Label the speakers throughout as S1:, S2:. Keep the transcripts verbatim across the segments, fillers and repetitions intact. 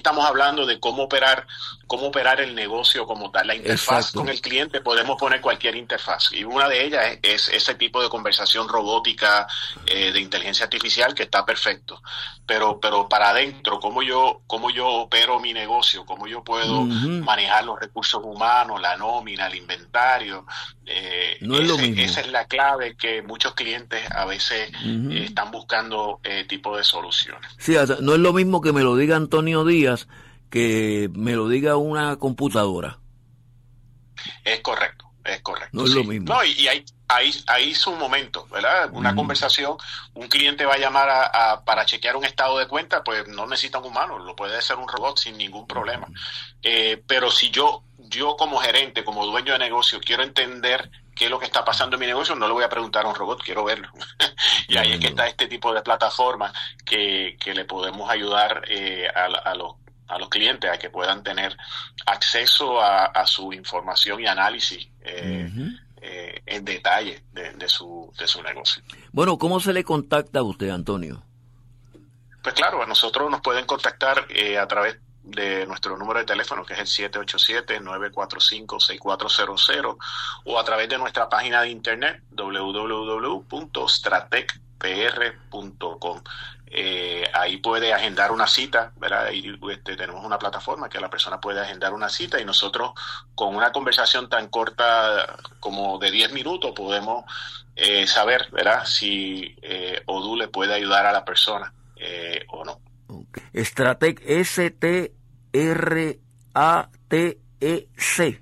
S1: estamos hablando de cómo operar, cómo operar el negocio como tal. La interfaz Exacto. con el cliente, podemos poner cualquier interfaz, y una de ellas es, es ese tipo de conversación robótica eh, de inteligencia artificial, que está perfecto. Pero, pero para adentro, cómo yo, cómo yo opero mi negocio, cómo yo puedo uh-huh. manejar los recursos humanos, la nómina, el inventario. Eh,
S2: no es
S1: ese,
S2: lo mismo.
S1: Esa es la clave que muchos clientes a veces uh-huh. eh, están buscando eh, tipo de soluciones.
S2: Sí, o sea, no es lo mismo que me lo diga Antonio Díaz que me lo diga una computadora.
S1: Es correcto, es correcto.
S2: No es
S1: sí.
S2: lo mismo.
S1: No, y, y hay, hay, hay su momento, ¿verdad? Una uh-huh. conversación, un cliente va a llamar a, a, para chequear un estado de cuenta, pues no necesita un humano, lo puede hacer un robot sin ningún problema. Eh, pero si yo, yo como gerente, como dueño de negocio, quiero entender qué es lo que está pasando en mi negocio, no le voy a preguntar a un robot, quiero verlo. Y ahí es que está este tipo de plataformas que, que le podemos ayudar eh, a, a, los, a los clientes a que puedan tener acceso a, a su información y análisis eh, uh-huh. eh, en detalle de, de, su, de su negocio.
S2: Bueno, ¿cómo se le contacta a usted, Antonio?
S1: Pues claro, a nosotros nos pueden contactar eh, a través de nuestro número de teléfono, que es el siete ocho siete, nueve cuatro cinco, seis cuatro cero cero, o a través de nuestra página de internet doble u doble u doble u punto stratec p r punto com. Eh, ahí puede agendar una cita, ¿verdad? Ahí este, tenemos una plataforma que la persona puede agendar una cita, y nosotros con una conversación tan corta como de diez minutos podemos eh, saber, ¿verdad?, si eh, Odoo le puede ayudar a la persona eh, o no.
S2: Okay. Stratec, S T R A T E C.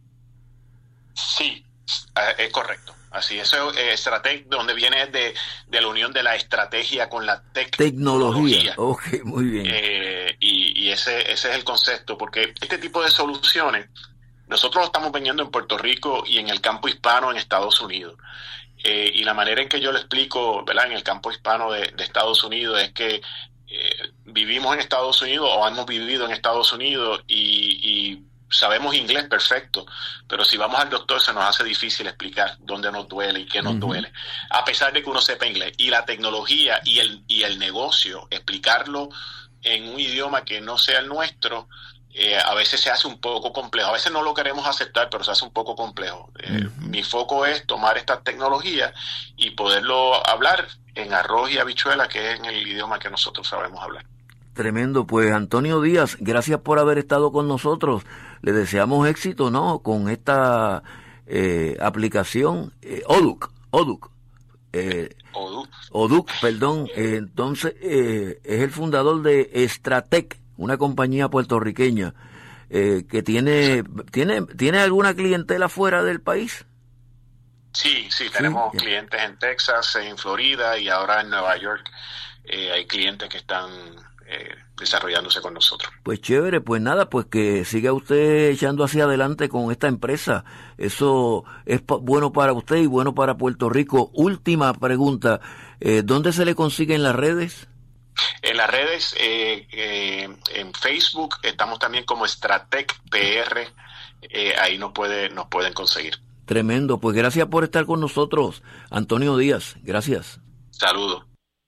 S1: Sí, es correcto. Así, eso es eh, Stratec, donde viene de, de la unión de la estrategia con la tec-
S2: tecnología. Ok, muy bien.
S1: Eh, y y ese, ese es el concepto, porque este tipo de soluciones, nosotros lo estamos vendiendo en Puerto Rico y en el campo hispano en Estados Unidos. Eh, y la manera en que yo lo explico, ¿verdad?, en el campo hispano de, de Estados Unidos es que Eh, vivimos en Estados Unidos o hemos vivido en Estados Unidos y, y sabemos inglés perfecto, pero si vamos al doctor se nos hace difícil explicar dónde nos duele y qué nos uh-huh. duele, a pesar de que uno sepa inglés. Y la tecnología y el, y el negocio, explicarlo en un idioma que no sea el nuestro, eh, a veces se hace un poco complejo. A veces no lo queremos aceptar, pero se hace un poco complejo. Eh, uh-huh. Mi foco es tomar esta tecnología y poderlo hablar en arroz y habichuela, que es en el idioma que nosotros sabemos hablar.
S2: Tremendo. Pues Antonio Díaz, gracias por haber estado con nosotros. Le deseamos éxito, ¿no?, con esta eh, aplicación eh, Odoo, Odoo. Eh,
S1: Odoo.
S2: Odoo, perdón. Eh, entonces, eh, es el fundador de Stratec, una compañía puertorriqueña eh, que tiene, tiene, ¿tiene alguna clientela fuera del país?
S1: Sí, sí, tenemos sí, clientes en Texas, en Florida y ahora en Nueva York. Eh, hay clientes que están eh, desarrollándose con nosotros.
S2: Pues chévere, pues nada, pues que siga usted echando hacia adelante con esta empresa. Eso es pa- bueno para usted y bueno para Puerto Rico. Última pregunta, eh, ¿dónde se le consigue en las redes?
S1: En las redes, eh, eh, en Facebook, estamos también como Stratec P R, eh, ahí nos, puede, nos pueden conseguir.
S2: Tremendo, pues gracias por estar con nosotros, Antonio Díaz, gracias.
S1: Saludos.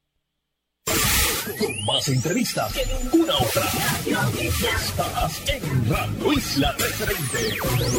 S3: Con más entrevistas que ninguna otra. Estás en Radio Isla Referente.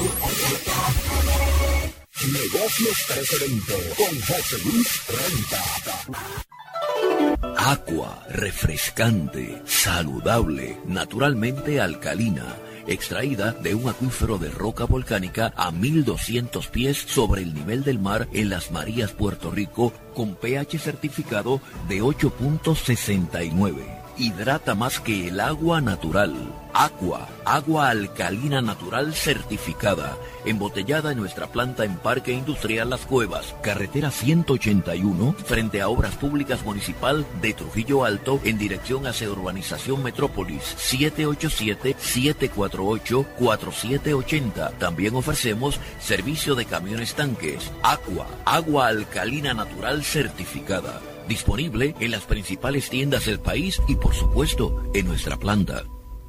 S3: Negocios Referente con José Luis Renta.
S4: Aqua, refrescante, saludable, naturalmente alcalina, extraída de un acuífero de roca volcánica a mil doscientos pies sobre el nivel del mar en Las Marías, Puerto Rico, con pH certificado de ocho punto sesenta y nueve. Hidrata más que el agua natural. Aqua, agua alcalina natural certificada, embotellada en nuestra planta en Parque Industrial Las Cuevas, carretera ciento ochenta y uno, frente a Obras Públicas Municipal de Trujillo Alto, en dirección hacia Urbanización Metrópolis, siete ocho siete, siete cuatro ocho, cuatro siete ocho cero. También ofrecemos servicio de camiones tanques. Aqua, agua alcalina natural certificada. Disponible en las principales tiendas del país y, por supuesto, en nuestra planta.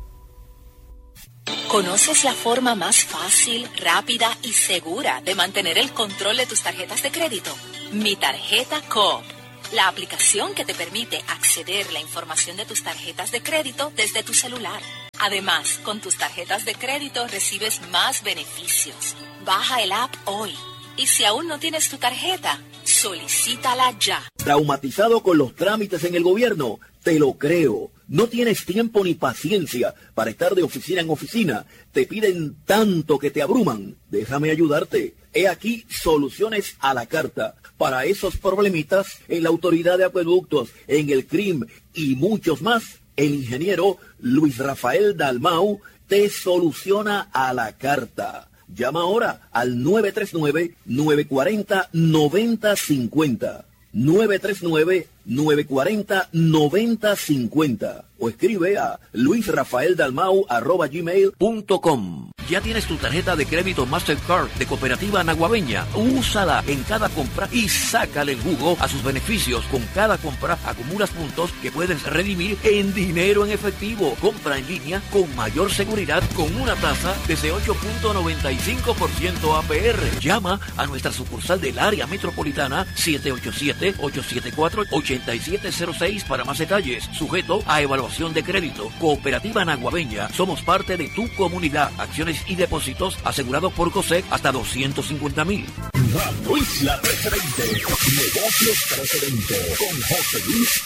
S5: ¿Conoces la forma más fácil, rápida y segura de mantener el control de tus tarjetas de crédito? Mi Tarjeta Coop, la aplicación que te permite acceder a la información de tus tarjetas de crédito desde tu celular. Además, con tus tarjetas de crédito recibes más beneficios. Baja el app hoy. Y si aún no tienes tu tarjeta, solicítala ya.
S4: ¿Traumatizado con los trámites en el gobierno? Te lo creo. No tienes tiempo ni paciencia para estar de oficina en oficina. Te piden tanto que te abruman. Déjame ayudarte. He aquí soluciones a la carta. Para esos problemitas, en la Autoridad de Acueductos, en el C R I M y muchos más, el ingeniero Luis Rafael Dalmau te soluciona a la carta. Llama ahora al nueve tres nueve, nueve cuatro cero, nueve cero cinco cero. nueve tres nueve, nueve cuatro cero, nueve cero cinco cero. O escribe a luisrafaeldalmau arroba gmail punto com.
S2: ¿Ya tienes tu tarjeta de crédito Mastercard de Cooperativa Naguabeña? Úsala en cada compra y sácale el jugo a sus beneficios. Con cada compra acumulas puntos que puedes redimir en dinero en efectivo. Compra en línea con mayor seguridad con una tasa desde ocho punto noventa y cinco por ciento A P R. Llama a nuestra sucursal del área metropolitana siete ocho siete, ocho siete cuatro, ocho siete cero seis para más detalles. Sujeto a evaluación de crédito. Cooperativa Naguabeña. Somos parte de tu comunidad. Acciones y depósitos asegurados por COSEC hasta doscientos cincuenta mil.
S3: Radio Isla trescientos veinte. Negocios trescientos veinte. Con José Luis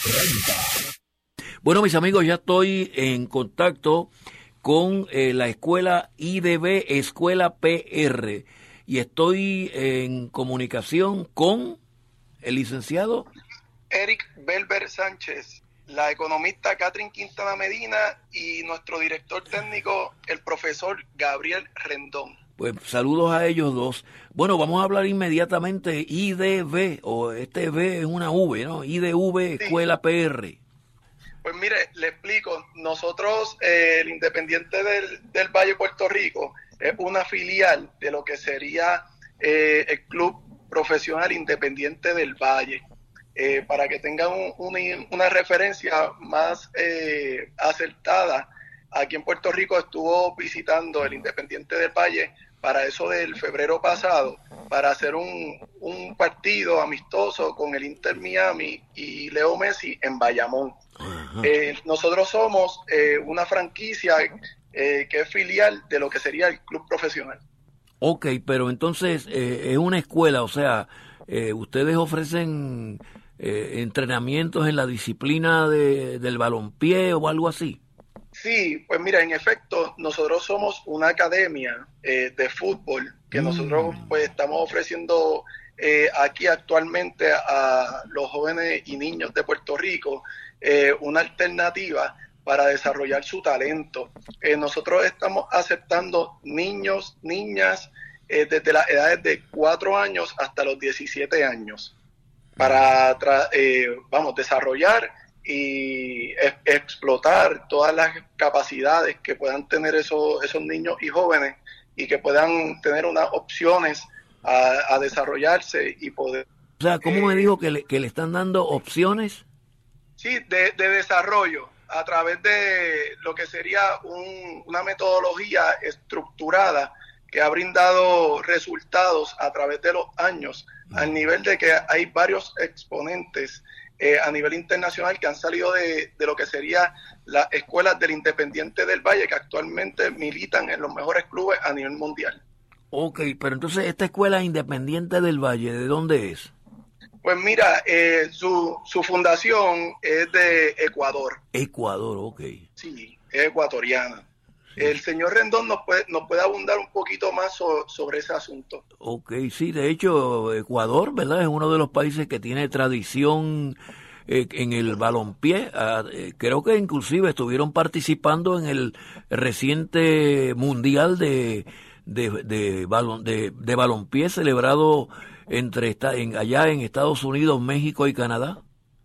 S3: Renta.
S2: Bueno, mis amigos, ya estoy en contacto con eh, la escuela I D B, Escuela P R. Y estoy en comunicación con el licenciado
S6: Eric Belber Sánchez, la economista Catherine Quintana Medina y nuestro director técnico, el profesor Gabriel Rendón.
S2: Pues saludos a ellos dos. Bueno, vamos a hablar inmediatamente I D B, o este B es una V, ¿no? I D V, Escuela sí. P R.
S6: Pues mire, le explico. Nosotros, eh, el Independiente del, del Valle Puerto Rico, es una filial de lo que sería eh, el Club Profesional Independiente del Valle. Eh, para que tengan un, una, una referencia más eh, acertada, aquí en Puerto Rico estuvo visitando el Independiente del Valle para eso del febrero pasado, para hacer un, un partido amistoso con el Inter Miami y Leo Messi en Bayamón. Eh, nosotros somos eh, una franquicia eh, que es filial de lo que sería el club profesional.
S2: Ok, pero entonces eh, es una escuela, o sea, eh, ustedes ofrecen eh, entrenamientos en la disciplina de, del balompié o algo así.
S6: Sí, pues mira, en efecto, nosotros somos una academia eh, de fútbol que mm. nosotros pues estamos ofreciendo eh, aquí actualmente a los jóvenes y niños de Puerto Rico eh, una alternativa para desarrollar su talento. Eh, nosotros estamos aceptando niños, niñas, eh, desde las edades de cuatro años hasta los diecisiete años para, tra- eh, vamos, desarrollar y es- explotar todas las capacidades que puedan tener esos, esos niños y jóvenes y que puedan tener unas opciones a, a desarrollarse y poder...
S2: O sea, ¿cómo eh, me dijo que le, que le están dando opciones?
S6: Sí, de, de desarrollo a través de lo que sería un, una metodología estructurada que ha brindado resultados a través de los años, al nivel de que hay varios exponentes eh, a nivel internacional que han salido de, de lo que sería las escuelas del Independiente del Valle, que actualmente militan en los mejores clubes a nivel mundial.
S2: Ok, pero entonces esta escuela Independiente del Valle, ¿de dónde es?
S6: Pues mira, eh, su, su fundación es de Ecuador.
S2: Ecuador, ok.
S6: Sí, es ecuatoriana. Sí. El señor Rendón nos puede, nos puede abundar un poquito más so, sobre ese asunto.
S2: Ok, sí, de hecho, Ecuador, ¿verdad? Es uno de los países que tiene tradición eh, en el balompié. Ah, eh, creo que inclusive estuvieron participando en el reciente mundial de, de, de, balon, de, de balompié celebrado entre esta, en, allá en Estados Unidos, México y Canadá.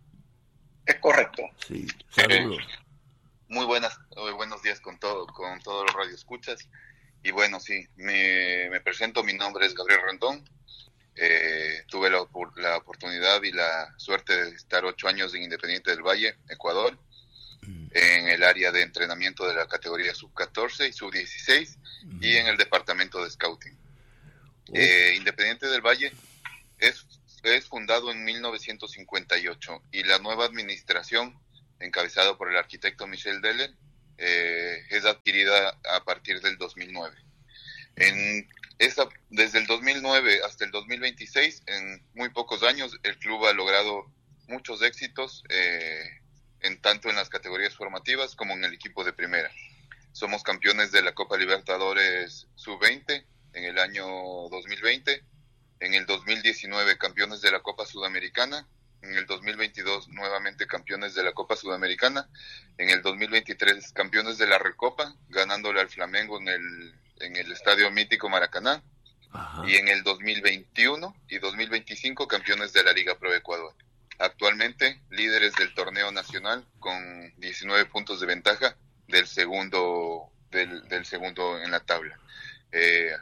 S6: Es correcto.
S2: Sí, saludos.
S7: Eh, muy buenas, buenos días con todo, con todos los radioescuchas. Y bueno, sí, me, me presento, mi nombre es Gabriel Rendón. Eh, tuve la, la oportunidad y la suerte de estar ocho años en Independiente del Valle, Ecuador, mm. en el área de entrenamiento de la categoría sub catorce y sub dieciséis mm. y en el departamento de scouting. Oh. Eh, Independiente del Valle es, es fundado en mil novecientos cincuenta y ocho y la nueva administración, encabezado por el arquitecto Michel Deller, eh, es adquirida a partir del dos mil nueve. En esa, desde el dos mil nueve hasta el dos mil veintiséis, en muy pocos años, el club ha logrado muchos éxitos, eh, en tanto en las categorías formativas como en el equipo de primera. Somos campeones de la Copa Libertadores sub veinte en el año dos mil veinte, en el dos mil diecinueve campeones de la Copa Sudamericana, en el dos mil veintidós nuevamente campeones de la Copa Sudamericana, en el dos mil veintitrés campeones de la Recopa, ganándole al Flamengo en el, en el Estadio Mítico Maracaná. Ajá. Y en el dos mil veintiuno y dos mil veinticinco campeones de la Liga Pro Ecuador. Actualmente líderes del torneo nacional con diecinueve puntos de ventaja del segundo del, del segundo en la tabla. Eh,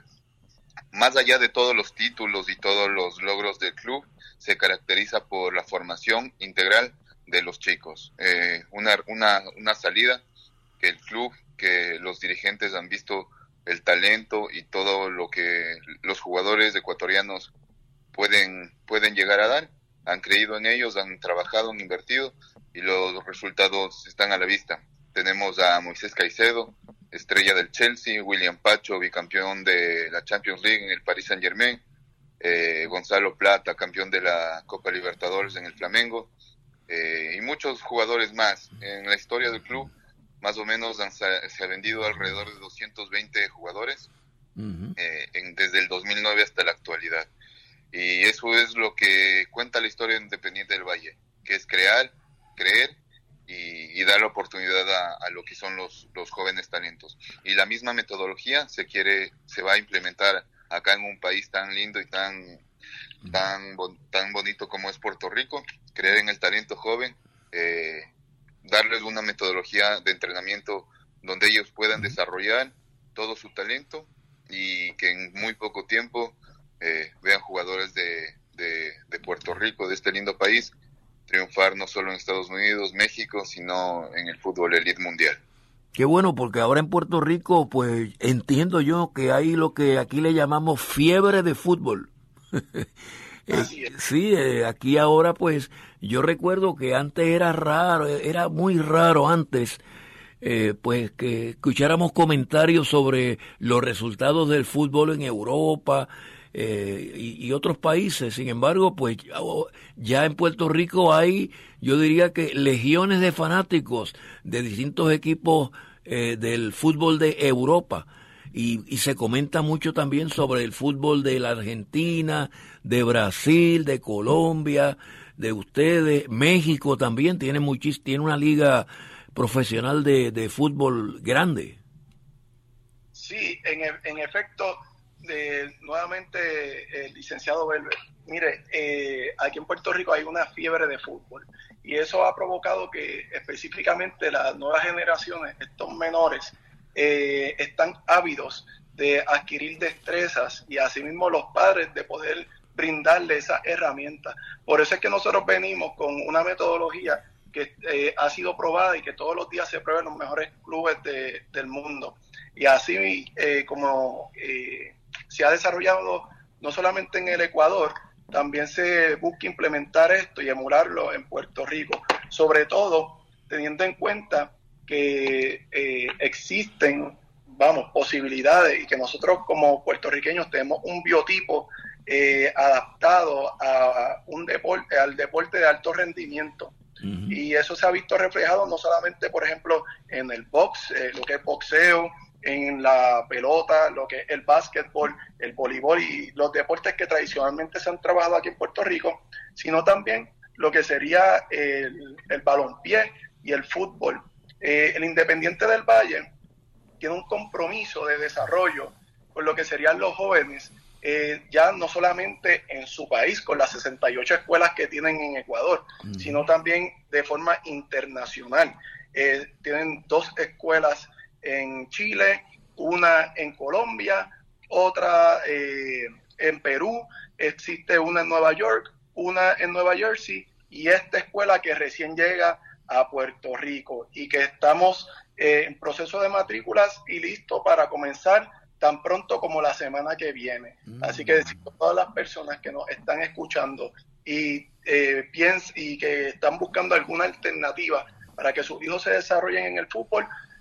S7: más allá de todos los títulos y todos los logros del club, se caracteriza por la formación integral de los chicos. Eh, una, una, una salida que el club, que los dirigentes han visto el talento y todo lo que los jugadores ecuatorianos pueden, pueden llegar a dar. Han creído en ellos, han trabajado, han invertido y los resultados están a la vista. Tenemos a Moisés Caicedo, estrella del Chelsea, William Pacho, bicampeón de la Champions League en el Paris Saint-Germain, eh, Gonzalo Plata, campeón de la Copa Libertadores en el Flamengo, eh, y muchos jugadores más. En la historia del club, más o menos han, se ha vendido alrededor de doscientos veinte jugadores, uh-huh. eh, en, desde el dos mil nueve hasta la actualidad. Y eso es lo que cuenta la historia de Independiente del Valle, que es crear, creer y, y dar la oportunidad a, a lo que son los, los jóvenes talentos. Y la misma metodología se quiere, se va a implementar acá en un país tan lindo y tan, tan, tan bonito como es Puerto Rico. Creer en el talento joven, eh, darles una metodología de entrenamiento donde ellos puedan desarrollar todo su talento y que en muy poco tiempo eh, vean jugadores de, de, de Puerto Rico, de este lindo país, triunfar no solo en Estados Unidos, México, sino en el fútbol elite mundial.
S2: Qué bueno, porque ahora en Puerto Rico, pues entiendo yo que hay lo que aquí le llamamos fiebre de fútbol. eh, sí, eh, aquí ahora pues yo recuerdo que antes era raro, era muy raro antes, eh, pues que escucháramos comentarios sobre los resultados del fútbol en Europa, Eh, y, y otros países. Sin embargo, pues ya en Puerto Rico hay, yo diría que legiones de fanáticos de distintos equipos eh, del fútbol de Europa, y, y se comenta mucho también sobre el fútbol de la Argentina, de Brasil, de Colombia, de ustedes. México también tiene muchis, tiene una liga profesional de, de fútbol grande.
S6: Sí, en, en efecto. De, nuevamente, el licenciado Belver, mire, eh, aquí en Puerto Rico hay una fiebre de fútbol y eso ha provocado que específicamente las nuevas generaciones, estos menores, eh, están ávidos de adquirir destrezas y asimismo los padres de poder brindarle esas herramientas. Por eso es que nosotros venimos con una metodología que eh, ha sido probada y que todos los días se prueba en los mejores clubes de, del mundo. Y así eh, como eh, se ha desarrollado no solamente en el Ecuador, también se busca implementar esto y emularlo en Puerto Rico, sobre todo teniendo en cuenta que eh, existen, vamos, posibilidades y que nosotros como puertorriqueños tenemos un biotipo eh, adaptado a un deporte, al deporte de alto rendimiento. Uh-huh. Y eso se ha visto reflejado no solamente, por ejemplo, en el box, eh, lo que es boxeo, en la pelota, lo que es el básquetbol, el voleibol y los deportes que tradicionalmente se han trabajado aquí en Puerto Rico, sino también lo que sería el, el balompié y el fútbol. Eh, el Independiente del Valle tiene un compromiso de desarrollo con lo que serían los jóvenes, eh, ya no solamente en su país, con las sesenta y ocho escuelas que tienen en Ecuador, mm. sino también de forma internacional. Eh, tienen dos escuelas en Chile, una en Colombia, otra eh, en Perú, existe una en Nueva York, una en Nueva Jersey, y esta escuela que recién llega a Puerto Rico y que estamos eh, en proceso de matrículas y listo para comenzar tan pronto como la semana que viene. Mm. Así que decimos a todas las personas que nos están escuchando y, eh, piens- y que están buscando alguna alternativa para que sus hijos se desarrollen en el fútbol,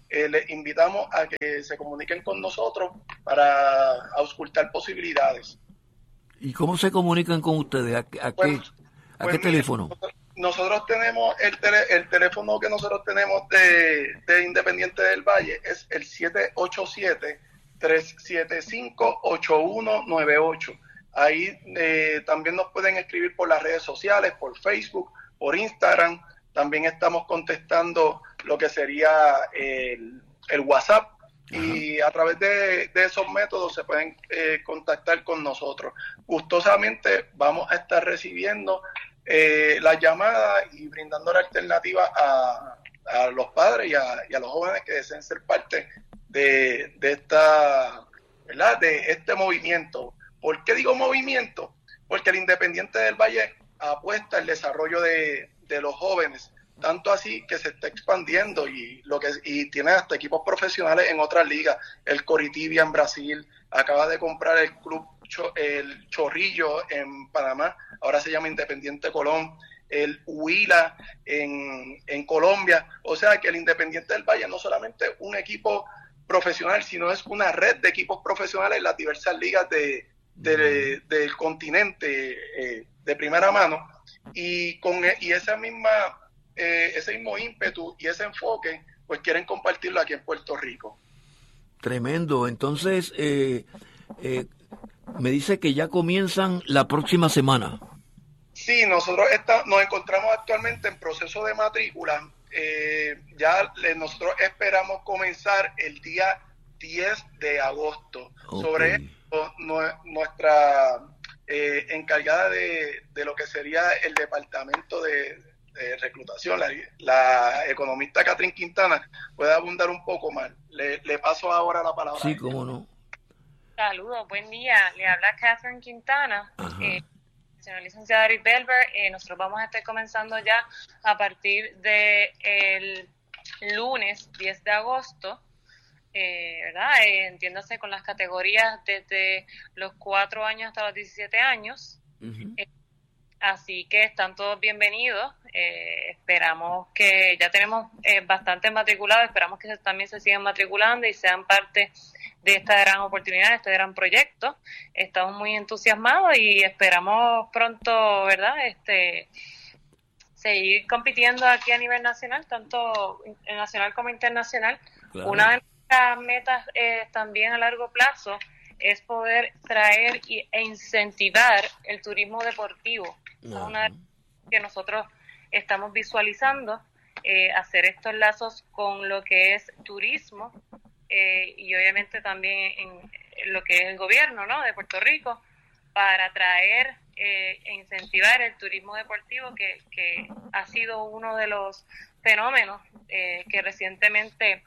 S6: eh, les invitamos a que se comuniquen con nosotros para auscultar posibilidades.
S2: ¿Y cómo se comunican con ustedes? ¿A, a
S6: Pues,
S2: qué, a
S6: pues
S2: qué
S6: mire,
S2: teléfono?
S6: Nosotros tenemos el, tele, el teléfono que nosotros tenemos de, de Independiente del Valle, es el siete ocho siete, tres siete cinco, ocho uno nueve ocho. Ahí eh, también nos pueden escribir por las redes sociales, por Facebook, por Instagram. También estamos contestando lo que sería el, el WhatsApp. Ajá. Y a través de, de esos métodos se pueden eh, contactar con nosotros. Gustosamente vamos a estar recibiendo eh, las llamadas y brindando la alternativa a, a los padres y a, y a los jóvenes que deseen ser parte de, de esta, ¿verdad? De este movimiento. ¿Por qué digo movimiento? Porque el Independiente del Valle apuesta al desarrollo de, de los jóvenes, tanto así que se está expandiendo y lo que y tiene hasta equipos profesionales en otras ligas. El Coritiba en Brasil, acaba de comprar el club Cho, el Chorrillo en Panamá, ahora se llama Independiente Colón, el Huila en, en Colombia. O sea que el Independiente del Valle no solamente un equipo profesional, sino es una red de equipos profesionales en las diversas ligas de, de, de, del continente eh, de primera mano, y con y esa misma eh, ese mismo ímpetu y ese enfoque pues quieren compartirlo aquí en Puerto Rico.
S2: Tremendo. Entonces eh, eh, me dice que ya comienzan la próxima semana.
S6: Sí, nosotros está, nos encontramos actualmente en proceso de matrícula. Eh, ya le, nosotros esperamos comenzar el día diez de agosto. Okay. Sobre esto, no, nuestra eh, encargada de, de lo que sería el departamento de, de reclutación, la, la economista Catherine Quintana, puede abundar un poco más. Le, le paso ahora la palabra.
S2: Sí, cómo no.
S8: Saludos, buen día. Le habla Catherine Quintana. Eh, señor licenciado Eric Belver, eh, nosotros vamos a estar comenzando ya a partir del lunes diez de agosto, eh, ¿verdad? Eh, entiéndase con las categorías desde los cuatro años hasta los diecisiete años. Uh-huh. Eh, así que están todos bienvenidos. Eh, esperamos que ya tenemos eh, bastantes matriculados, esperamos que se, también se sigan matriculando y sean parte de esta gran oportunidad, de este gran proyecto. Estamos muy entusiasmados y esperamos pronto, ¿verdad?, este seguir compitiendo aquí a nivel nacional, tanto nacional como internacional. Claro. Una de nuestras metas eh, también a largo plazo es poder traer y, e incentivar el turismo deportivo. No. Una de las que nosotros estamos visualizando, eh, hacer estos lazos con lo que es turismo, Eh, y obviamente también en, en lo que es el gobierno, ¿no?, de Puerto Rico, para atraer eh, e incentivar el turismo deportivo, que, que ha sido uno de los fenómenos eh, que recientemente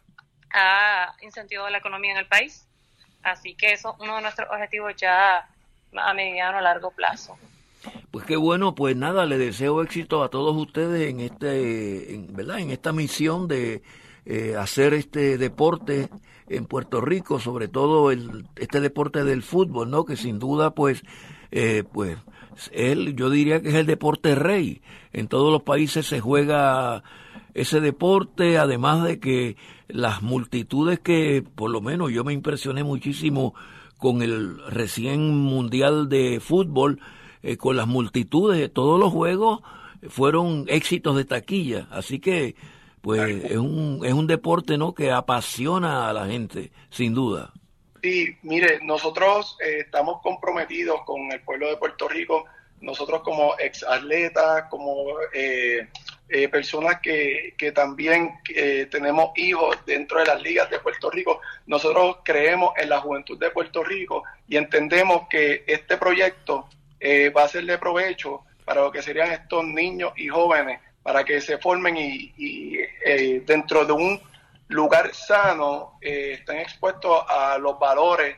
S8: ha incentivado la economía en el país. Así que eso es uno de nuestros objetivos ya a mediano a largo plazo.
S2: Pues qué bueno, pues nada, le deseo éxito a todos ustedes en este, en, ¿verdad?, en esta misión de Eh, hacer este deporte en Puerto Rico, sobre todo el este deporte del fútbol, ¿no?, que sin duda pues eh, pues él yo diría que es el deporte rey. En todos los países se juega ese deporte, además de que las multitudes que, por lo menos yo me impresioné muchísimo con el recién mundial de fútbol, eh, con las multitudes de todos los juegos fueron éxitos de taquilla, así que pues es un es un deporte, ¿no?, que apasiona a la gente, sin duda.
S6: Sí, mire, nosotros eh, estamos comprometidos con el pueblo de Puerto Rico, nosotros como ex atletas, como eh, eh, personas que, que también eh, tenemos hijos dentro de las ligas de Puerto Rico, nosotros creemos en la juventud de Puerto Rico y entendemos que este proyecto eh, va a ser de provecho para lo que serían estos niños y jóvenes, para que se formen y, y eh, dentro de un lugar sano eh, estén expuestos a los valores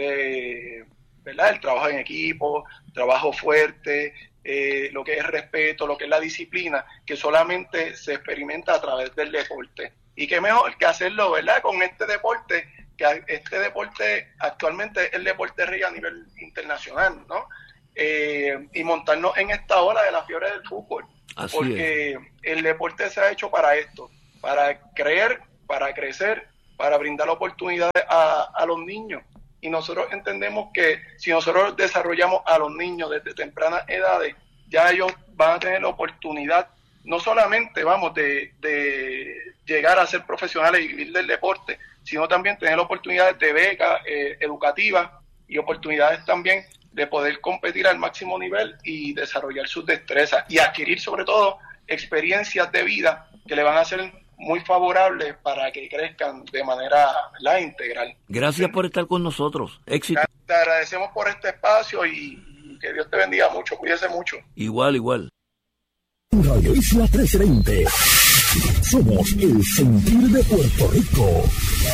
S6: de, ¿verdad?, el trabajo en equipo, trabajo fuerte, eh, lo que es respeto, lo que es la disciplina, que solamente se experimenta a través del deporte. Y qué mejor que hacerlo, ¿verdad?, con este deporte, que este deporte actualmente es el deporte rey a nivel internacional, ¿no? Eh, y montarnos en esta ola de la fiebre del fútbol. Así porque es. El deporte se ha hecho para esto, para creer, para crecer para brindar oportunidades a, a los niños. Y nosotros entendemos que si nosotros desarrollamos a los niños desde tempranas edades, ya ellos van a tener la oportunidad, no solamente, vamos, de, de llegar a ser profesionales y vivir del deporte, sino también tener oportunidades de becas eh, educativas y oportunidades también de poder competir al máximo nivel y desarrollar sus destrezas y adquirir sobre todo experiencias de vida que le van a ser muy favorables para que crezcan de manera la integral.
S2: Gracias por estar con nosotros. Éxito.
S6: Te agradecemos por este espacio y que Dios te bendiga mucho, cuídese mucho.
S2: Igual, igual.
S3: Radio Isla trece veinte. Somos el sentir de Puerto Rico.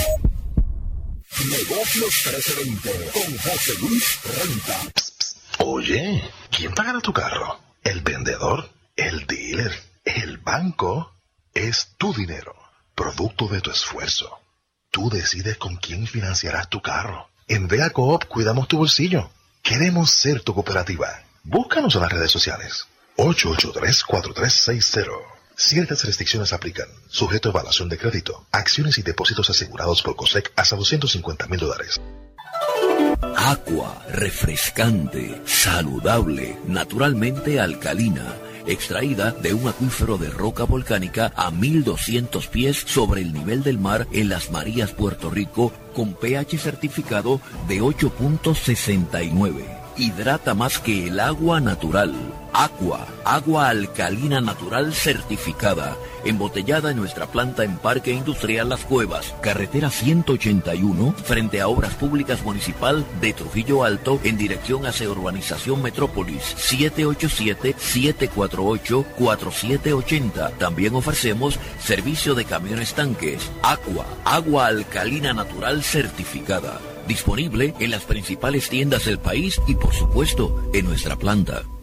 S3: Negocios trece veinte con José Luis Renta.
S9: Psst, psst. Oye, ¿quién pagará tu carro? ¿El vendedor? ¿El dealer? ¿El banco? Es tu dinero, producto de tu esfuerzo. Tú decides con quién financiarás tu carro. En Vea Coop cuidamos tu bolsillo. Queremos ser tu cooperativa. Búscanos en las redes sociales. ocho ocho tres, cuatro tres seis cero. Ciertas restricciones aplican. Sujeto a evaluación de crédito. Acciones y depósitos asegurados por COSEC hasta doscientos cincuenta mil dólares.
S4: Agua refrescante, saludable, naturalmente alcalina, extraída de un acuífero de roca volcánica a mil doscientos pies sobre el nivel del mar en Las Marías, Puerto Rico, con pH certificado de ocho punto sesenta y nueve. Hidrata más que el agua natural. Aqua, agua alcalina natural certificada, embotellada en nuestra planta en Parque Industrial Las Cuevas, carretera ciento ochenta y uno, frente a Obras Públicas Municipal de Trujillo Alto, en dirección hacia Urbanización Metrópolis, siete ocho siete, siete cuatro ocho, cuatro siete ocho cero. También ofrecemos servicio de camiones tanques. Aqua, agua alcalina natural certificada, disponible en las principales tiendas del país y por supuesto en nuestra planta.